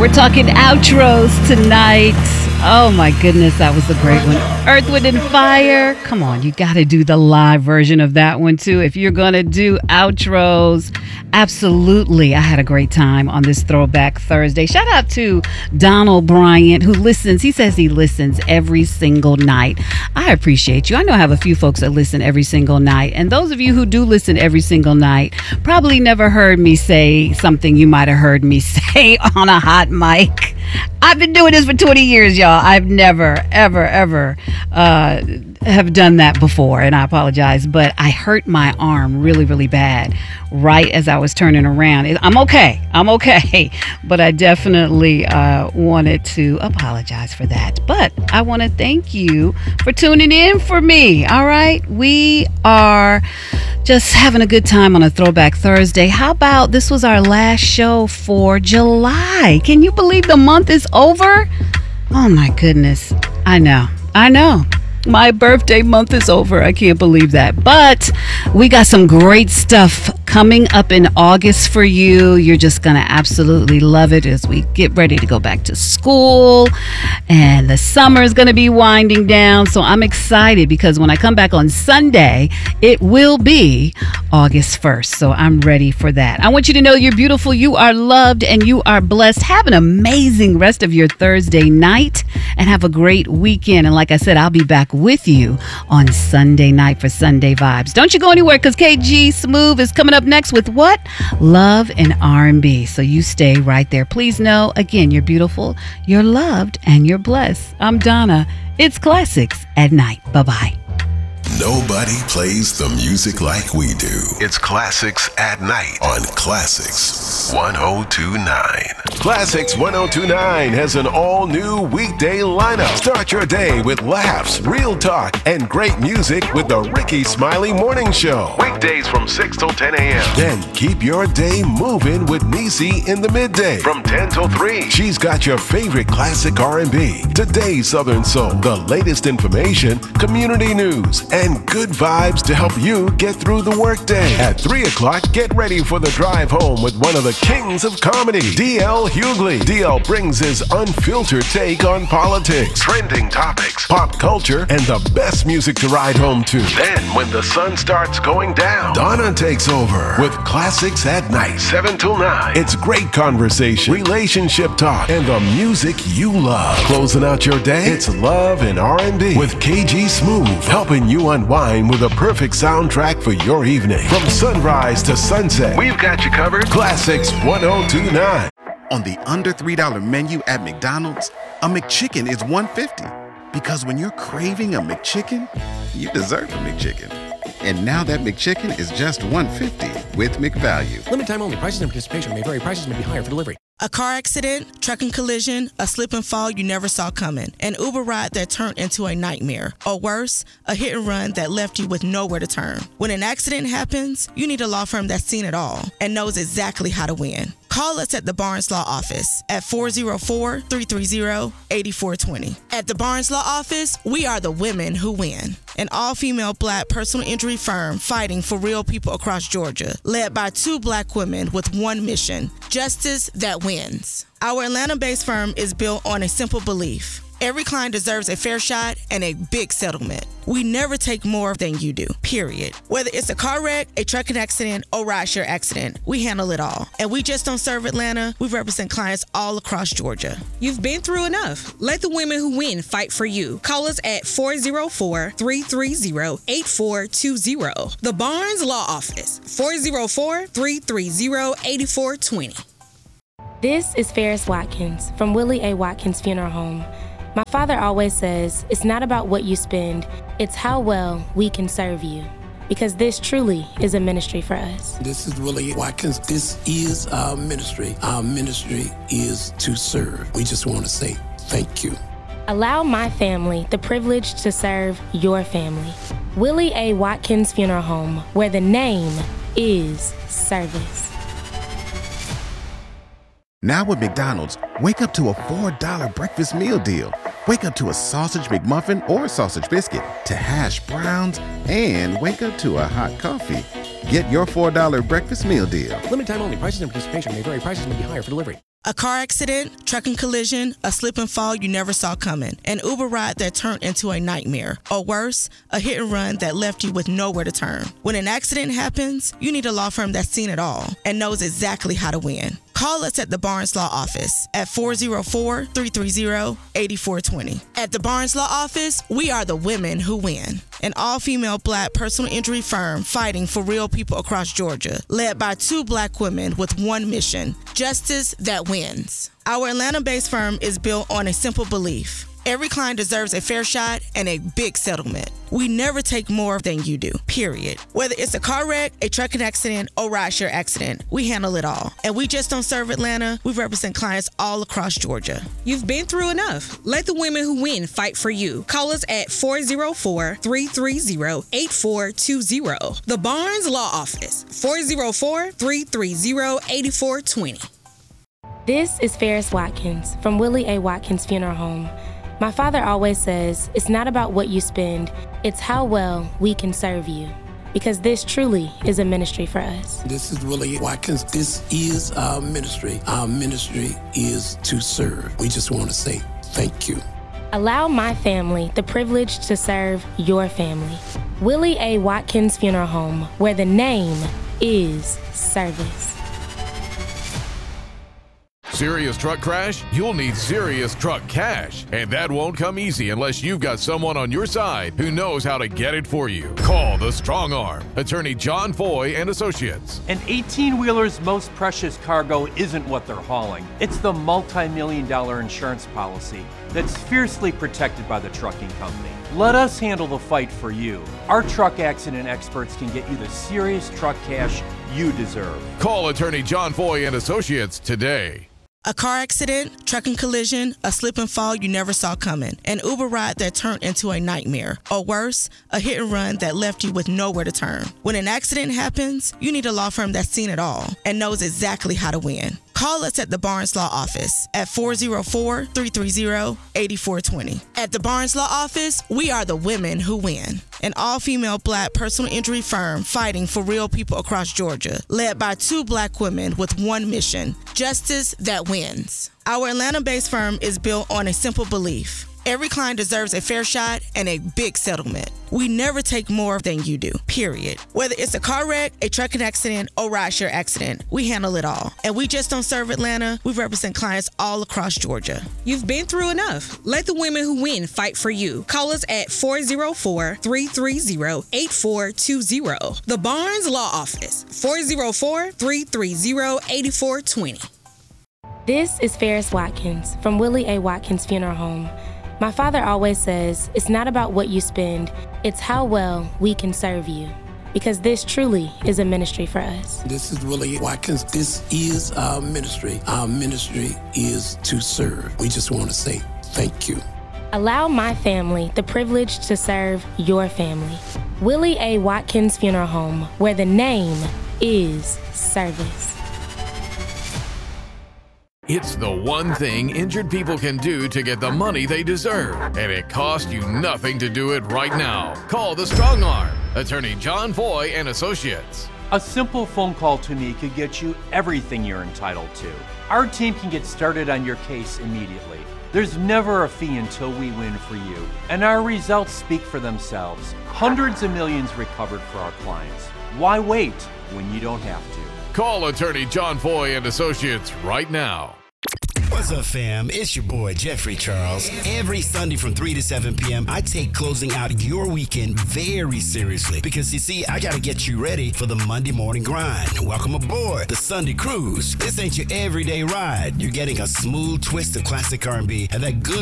We're talking outros tonight. Oh my goodness, that was a great one. Earth, Wind, and Fire. Come on, you got to do the live version of that one too. If you're going to do outros, absolutely. I had a great time on this Throwback Thursday. Shout out to Donald Bryant, who listens. He says he listens every single night. I appreciate you. I know I have a few folks that listen every single night. And those of you who do listen every single night probably never heard me say something you might have heard me say on a hot mic. I've been doing this for 20 years, y'all. I've never, ever have done that before, and I apologize, but I hurt my arm really, really bad right as I was turning around. I'm okay, but I definitely wanted to apologize for that. But I want to thank you for tuning in for me, all right? We are just having a good time on a Throwback Thursday. How about this was our last show for July? Can you believe the month is over? Oh my goodness. I know. My birthday month is over. I can't believe that. But we got some great stuff coming up in August for you. You're just going to absolutely love it as we get ready to go back to school. And the summer is going to be winding down. So I'm excited because when I come back on Sunday, it will be August 1st. So I'm ready for that. I want you to know you're beautiful, you are loved, and you are blessed. Have an amazing rest of your Thursday night and have a great weekend. And like I said, I'll be back with you on Sunday night for Sunday Vibes. Don't you go anywhere because KG Smooth is coming up next with what? Love and R&B. So you stay right there. Please know, again, you're beautiful, you're loved, and you're blessed. I'm Donna. It's Classics at Night. Bye-bye. Nobody plays the music like we do. It's Classics at Night on Classics 1029. Classics 1029 has an all-new weekday lineup. Start your day with laughs, real talk, and great music with the Ricky Smiley Morning Show. Weekdays from 6 till 10 a.m. Then keep your day moving with Niecy in the midday from 10 till 3. She's got your favorite classic R&B, today's Southern Soul, the latest information, community news, and good vibes to help you get through the workday. At 3 o'clock, get ready for the drive home with one of the kings of comedy, DL Hughley. DL brings his unfiltered take on politics, trending topics, pop culture, and the best music to ride home to. Then, when the sun starts going down, Donna takes over with Classics at Night, 7 till 9. It's great conversation, relationship talk, and the music you love. Closing out your day, it's love and R&B with KG Smooth, helping you unwind with a perfect soundtrack for your evening. From sunrise to sunset, we've got you covered. Classics 1029. On the under $3 menu at McDonald's, a McChicken is $1.50. Because when you're craving a McChicken, you deserve a McChicken. And now that McChicken is just $1.50 with McValue. Limited time only. Prices and participation may vary. Prices may be higher for delivery. A car accident, trucking collision, a slip and fall you never saw coming, an Uber ride that turned into a nightmare, or worse, a hit and run that left you with nowhere to turn. When an accident happens, you need a law firm that's seen it all and knows exactly how to win. Call us at the Barnes Law Office at 404-330-8420. At the Barnes Law Office, we are the women who win. An all-female Black personal injury firm fighting for real people across Georgia, led by 2 Black women with one mission: justice that wins. Our Atlanta-based firm is built on a simple belief: every client deserves a fair shot and a big settlement. We never take more than you do, period. Whether it's a car wreck, a trucking accident, or rideshare accident, we handle it all. And we just don't serve Atlanta, we represent clients all across Georgia. You've been through enough. Let the women who win fight for you. Call us at 404-330-8420. The Barnes Law Office, 404-330-8420. This is Ferris Watkins from Willie A. Watkins Funeral Home. My father always says, it's not about what you spend, it's how well we can serve you. Because this truly is a ministry for us. This is Willie Watkins. This is our ministry. Our ministry is to serve. We just want to say thank you. Allow my family the privilege to serve your family. Willie A. Watkins Funeral Home, where the name is service. Now with McDonald's, wake up to a $4 breakfast meal deal. Wake up to a sausage McMuffin or sausage biscuit, to hash browns, and wake up to a hot coffee. Get your $4 breakfast meal deal. Limited time only. Prices and participation may vary. Prices may be higher for delivery. A car accident, trucking collision, a slip and fall you never saw coming, an Uber ride that turned into a nightmare, or worse, a hit and run that left you with nowhere to turn. When an accident happens, you need a law firm that's seen it all and knows exactly how to win. Call us at the Barnes Law Office at 404-330-8420. At the Barnes Law Office, we are the women who win. An all-female Black personal injury firm fighting for real people across Georgia, led by 2 Black women with one mission: justice that wins. Our Atlanta-based firm is built on a simple belief: every client deserves a fair shot and a big settlement. We never take more than you do, period. Whether it's a car wreck, a trucking accident, or rideshare accident, we handle it all. And we just don't serve Atlanta, we represent clients all across Georgia. You've been through enough. Let the women who win fight for you. Call us at 404-330-8420. The Barnes Law Office, 404-330-8420. This is Ferris Watkins from Willie A. Watkins Funeral Home. My father always says, it's not about what you spend, it's how well we can serve you. Because this truly is a ministry for us. This is Willie Watkins. This is our ministry. Our ministry is to serve. We just want to say thank you. Allow my family the privilege to serve your family. Willie A. Watkins Funeral Home, where the name is service. Serious truck crash? You'll need serious truck cash. And that won't come easy unless you've got someone on your side who knows how to get it for you. Call the Strong Arm, attorney John Foy and Associates. An 18-wheeler's most precious cargo isn't what they're hauling. It's the multi-million-dollar insurance policy that's fiercely protected by the trucking company. Let us handle the fight for you. Our truck accident experts can get you the serious truck cash you deserve. Call attorney John Foy and Associates today. A car accident, trucking collision, a slip and fall you never saw coming, an Uber ride that turned into a nightmare, or worse, a hit and run that left you with nowhere to turn. When an accident happens, you need a law firm that's seen it all and knows exactly how to win. Call us at the Barnes Law Office at 404-330-8420. At the Barnes Law Office, we are the women who win. An all-female Black personal injury firm fighting for real people across Georgia, led by 2 Black women with one mission: justice that wins. Our Atlanta-based firm is built on a simple belief: every client deserves a fair shot and a big settlement. We never take more than you do, period. Whether it's a car wreck, a trucking accident, or rideshare accident, we handle it all. And we just don't serve Atlanta, we represent clients all across Georgia. You've been through enough. Let the women who win fight for you. Call us at 404-330-8420. The Barnes Law Office, 404-330-8420. This is Ferris Watkins from Willie A. Watkins Funeral Home. My father always says, it's not about what you spend, it's how well we can serve you. Because this truly is a ministry for us. This is Willie Watkins. This is our ministry. Our ministry is to serve. We just want to say thank you. Allow my family the privilege to serve your family. Willie A. Watkins Funeral Home, where the name is service. It's the one thing injured people can do to get the money they deserve, and it costs you nothing to do it right now. Call the Strong Arm, attorney John Foy and Associates. A simple phone call to me could get you everything you're entitled to. Our team can get started on your case immediately. There's never a fee until we win for you, and our results speak for themselves. Hundreds of millions recovered for our clients. Why wait when you don't have to? Call attorney John Foy and Associates right now. What's up, fam? It's your boy, Jeffrey Charles. Every Sunday from 3 to 7 p.m., I take closing out your weekend very seriously because, you see, I got to get you ready for the Monday morning grind. Welcome aboard the Sunday Cruise. This ain't your everyday ride. You're getting a smooth twist of classic R&B and that good